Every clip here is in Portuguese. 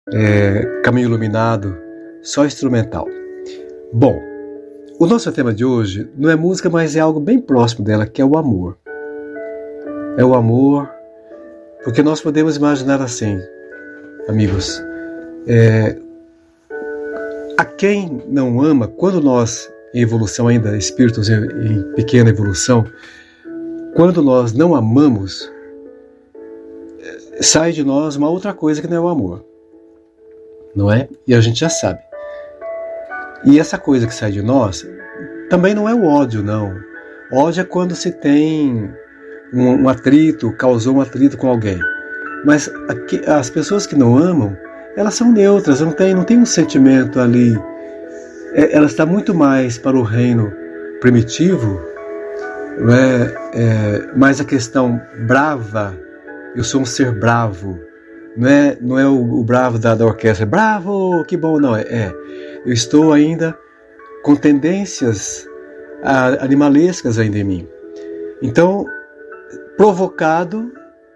Caminho Iluminado, só instrumental. Bom, o nosso tema de hoje não é música, mas é algo bem próximo dela, que é o amor. É o amor, porque nós podemos imaginar assim, amigos, a quem não ama, quando nós, em evolução ainda, espíritos em pequena evolução, quando nós não amamos, sai de nós uma outra coisa que não é o amor, não é? E a gente já sabe. E essa coisa que sai de nós também não é o ódio, não. Ódio é quando se tem um atrito, causou um atrito com alguém. Mas as pessoas que não amam, elas são neutras, não tem um sentimento ali. Ela está muito mais para o reino primitivo, mais a questão brava. Eu sou um ser bravo. Não é o bravo da orquestra. Bravo, que bom, não. Eu estou ainda com tendências animalescas ainda em mim. Então, provocado,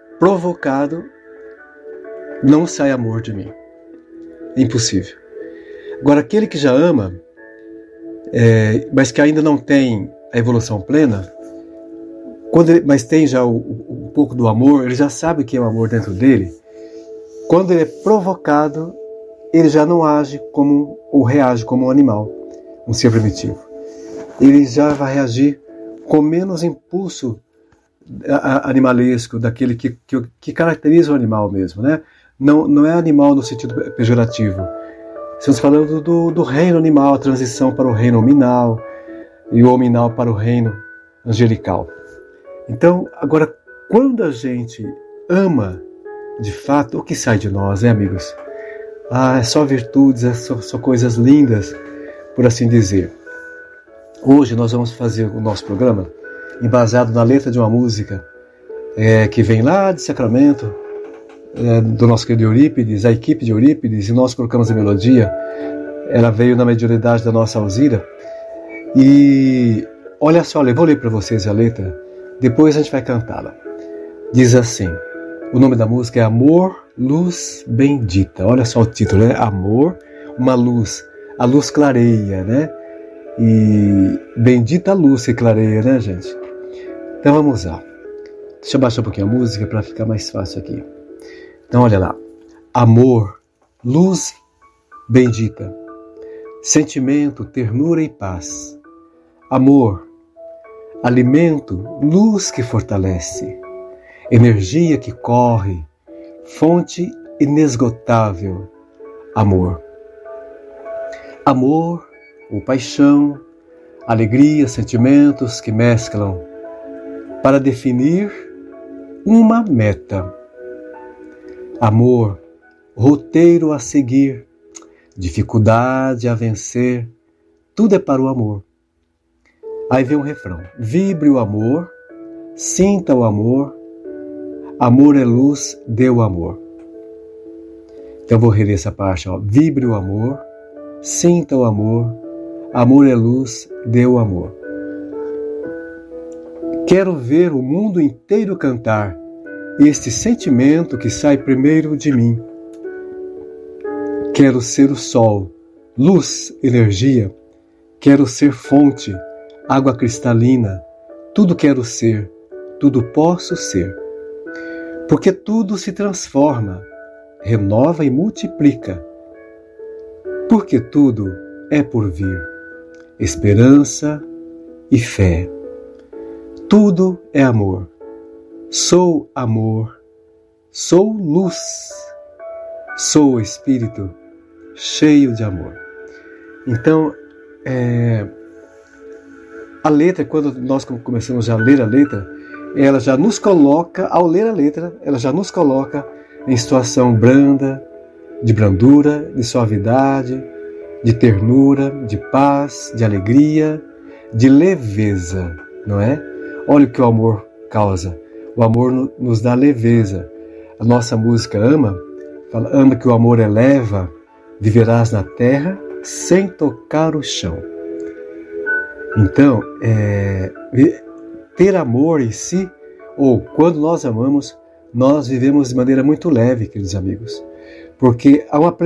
não sai amor de mim. É impossível. Agora, aquele que já ama, mas que ainda não tem a evolução plena, mas tem já um pouco do amor, ele já sabe que é o amor dentro dele. Quando ele é provocado, ele já não age ou reage como um animal, um ser primitivo. Ele já vai reagir com menos impulso animalesco, daquele que caracteriza o animal mesmo, né? Não é animal no sentido pejorativo. Estamos falando do reino animal, a transição para o reino hominal e o hominal para o reino angelical. Então, agora, quando a gente ama, de fato, o que sai de nós, amigos? É só virtudes, só coisas lindas, por assim dizer. Hoje nós vamos fazer o nosso programa embasado na letra de uma música que vem lá de Sacramento, do nosso querido Eurípides, a equipe de Eurípides, e nós colocamos a melodia. Ela veio na mediunidade da nossa Alzira. E olha só, eu vou ler para vocês a letra, depois a gente vai cantá-la. Diz assim, o nome da música é Amor, Luz Bendita. Olha só o título, Amor, uma luz, a luz clareia, né? E bendita a luz que clareia, né, gente? Então vamos lá. Deixa eu baixar um pouquinho a música para ficar mais fácil aqui. Então olha lá. Amor, luz bendita, sentimento, ternura e paz. Amor, alimento, luz que fortalece, energia que corre, fonte inesgotável. Amor. Amor, ou paixão, alegria, sentimentos que mesclam para definir uma meta. Amor, roteiro a seguir, dificuldade a vencer, tudo é para o amor. Aí vem um refrão, vibre o amor, sinta o amor, amor é luz, dê o amor. Então eu vou reler essa parte, vibre o amor, sinta o amor, amor é luz, dê o amor. Quero ver o mundo inteiro cantar este sentimento que sai primeiro de mim. Quero ser o sol, luz, energia. Quero ser fonte, água cristalina. Tudo quero ser, tudo posso ser. Porque tudo se transforma, renova e multiplica. Porque tudo é por vir, esperança e fé. Tudo é amor. Sou amor, sou luz, sou espírito cheio de amor. Então, a letra, quando nós começamos a ler a letra, ela já nos coloca, ao ler a letra, ela já nos coloca em situação branda, de brandura, de suavidade, de ternura, de paz, de alegria, de leveza, não é? Olha o que o amor causa. O amor nos dá leveza. A nossa música ama que o amor eleva, viverás na terra sem tocar o chão. Então, ter amor em si, ou quando nós amamos, nós vivemos de maneira muito leve, queridos amigos. Porque há uma